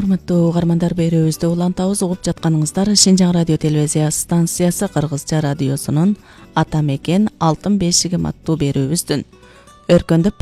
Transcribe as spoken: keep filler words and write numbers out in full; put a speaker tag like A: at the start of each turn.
A: урматтуу угармандар, берүүбүздү улантабыз. Угуп жатканыңыздар Шинжаң радио телевизия станциясы Кыргызча радиосунун Ата мекен алтын бешигим аттуу берүүбүздүн өркөндөп